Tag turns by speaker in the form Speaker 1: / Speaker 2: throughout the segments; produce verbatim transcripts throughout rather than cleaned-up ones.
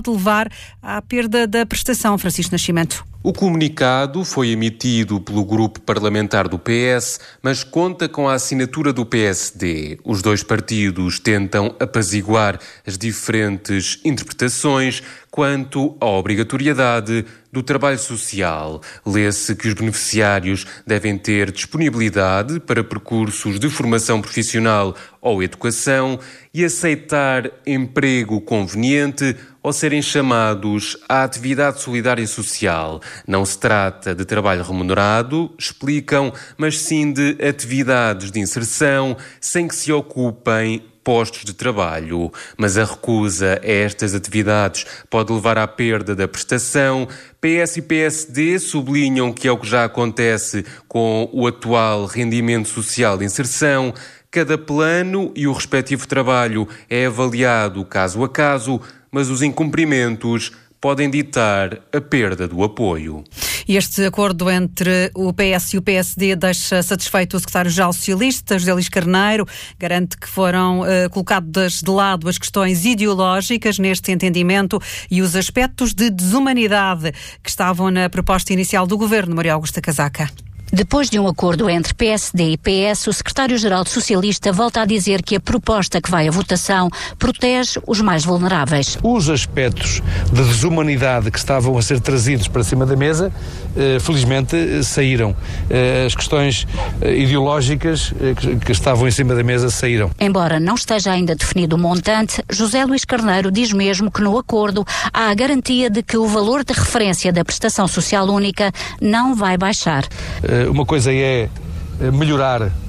Speaker 1: levar à perda da prestação. Francisco Nascimento.
Speaker 2: O comunicado foi emitido pelo grupo parlamentar do P S, mas conta com a assinatura do P S D. Os dois partidos tentam apaziguar as diferentes interpretações quanto à obrigatoriedade do trabalho social. Lê-se que os beneficiários devem ter disponibilidade para percursos de formação profissional ou educação e aceitar emprego conveniente ou serem chamados à atividade solidária social. Não se trata de trabalho remunerado, explicam, mas sim de atividades de inserção sem que se ocupem postos de trabalho. Mas a recusa a estas atividades pode levar à perda da prestação. P S e P S D sublinham que é o que já acontece com o atual rendimento social de inserção. Cada plano e o respectivo trabalho é avaliado caso a caso, mas os incumprimentos podem ditar a perda do apoio.
Speaker 1: E este acordo entre o P S e o P S D deixa satisfeito o secretário-geral socialista, José Luís Carneiro, garante que foram uh, colocadas de lado as questões ideológicas neste entendimento e os aspectos de desumanidade que estavam na proposta inicial do governo. Maria Augusta Casaca.
Speaker 3: Depois de um acordo entre P S D e P S, o secretário-geral socialista volta a dizer que a proposta que vai à votação protege os mais vulneráveis.
Speaker 4: Os aspectos de desumanidade que estavam a ser trazidos para cima da mesa, eh, felizmente eh, saíram. Eh, as questões eh, ideológicas eh, que, que estavam em cima da mesa saíram.
Speaker 3: Embora não esteja ainda definido o montante, José Luís Carneiro diz mesmo que no acordo há a garantia de que o valor de referência da prestação social única não vai baixar.
Speaker 4: Eh, Uma coisa é melhorar uh,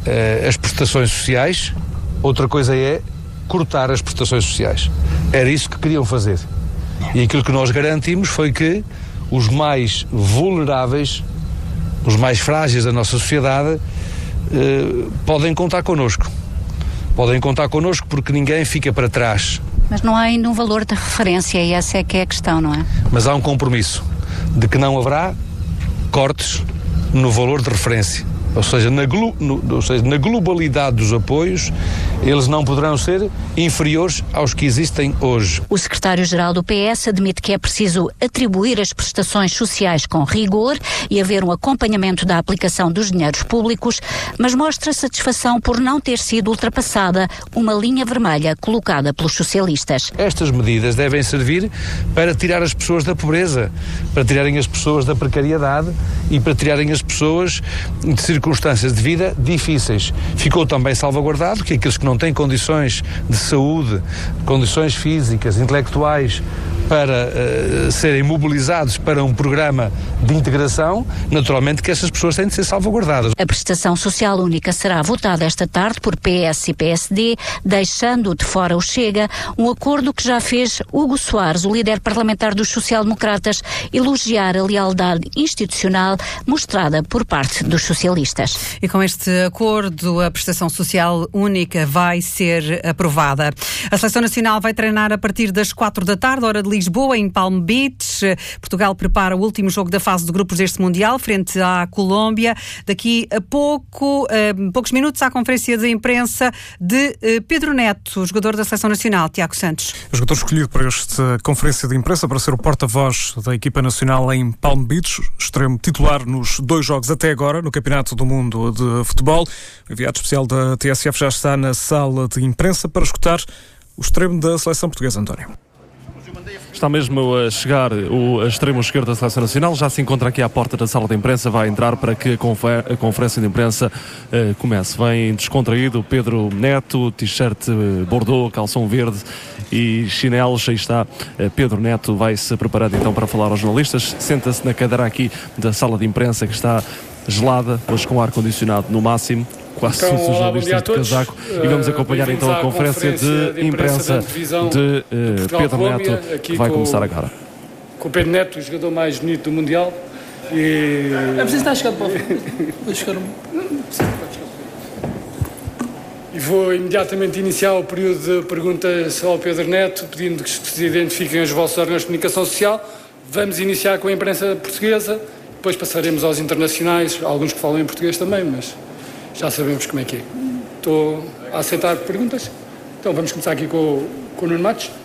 Speaker 4: as prestações sociais, outra coisa é cortar as prestações sociais. Era isso que queriam fazer. E aquilo que nós garantimos foi que os mais vulneráveis, os mais frágeis da nossa sociedade, uh, podem contar connosco. Podem contar connosco porque ninguém fica para trás.
Speaker 3: Mas não há ainda um valor de referência e essa é que é a questão, não é?
Speaker 4: Mas há um compromisso de que não haverá cortes no valor de referência, ou seja, na, glo, no, ou seja, na globalidade dos apoios, eles não poderão ser inferiores aos que existem hoje.
Speaker 3: O secretário-geral do P S admite que é preciso atribuir as prestações sociais com rigor e haver um acompanhamento da aplicação dos dinheiros públicos, mas mostra satisfação por não ter sido ultrapassada uma linha vermelha colocada pelos socialistas.
Speaker 4: Estas medidas devem servir para tirar as pessoas da pobreza, para tirarem as pessoas da precariedade e para tirarem as pessoas de circunstâncias de vida difíceis. Ficou também salvaguardado que aqueles que não têm condições de saúde, condições físicas, intelectuais, para uh, serem mobilizados para um programa de integração, naturalmente que essas pessoas têm de ser salvaguardadas.
Speaker 3: A prestação social única será votada esta tarde por P S e P S D, deixando de fora o Chega, um acordo que já fez Hugo Soares, o líder parlamentar dos social-democratas, elogiar a lealdade institucional mostrada por parte dos socialistas.
Speaker 1: E com este acordo, a prestação social única vai ser aprovada. A Seleção Nacional vai treinar a partir das quatro da tarde, hora de Lisboa, em Palm Beach. Portugal prepara o último jogo da fase de grupos deste Mundial, frente à Colômbia. Daqui a pouco, uh, poucos minutos, à conferência de imprensa de uh, Pedro Neto, jogador da Seleção Nacional. Tiago Santos.
Speaker 5: O jogador escolhido para esta conferência de imprensa para ser o porta-voz da equipa nacional em Palm Beach, extremo titular nos dois jogos até agora, no Campeonato do Mundo de Futebol. O enviado especial da T S F já está na sala de imprensa para escutar o extremo da seleção portuguesa, António.
Speaker 6: Está mesmo a chegar o extremo esquerdo da Seleção Nacional, já se encontra aqui à porta da sala de imprensa, vai entrar para que a, confer- a conferência de imprensa uh, comece. Vem descontraído Pedro Neto, t-shirt uh, bordeaux, calção verde e chinelos. Aí está uh, Pedro Neto, vai-se preparando então para falar aos jornalistas. Senta-se na cadeira aqui da sala de imprensa, que está gelada, hoje com ar-condicionado no máximo. Quase
Speaker 7: então,
Speaker 6: todos os jornalistas de casaco, uh, e vamos acompanhar então a conferência, conferência de, de imprensa de, uh, de Pedro Neto, que vai começar agora.
Speaker 7: Com o Pedro Neto, o jogador mais bonito do Mundial. E...
Speaker 8: É preciso estar chegando para o chegar um...
Speaker 7: E vou imediatamente iniciar o período de perguntas ao Pedro Neto, pedindo que se identifiquem os vossos órgãos de comunicação social. Vamos iniciar com a imprensa portuguesa, depois passaremos aos internacionais, alguns que falam em português também, mas já sabemos como é que é. Estou a aceitar perguntas. Então vamos começar aqui com, com o Nuno Matos.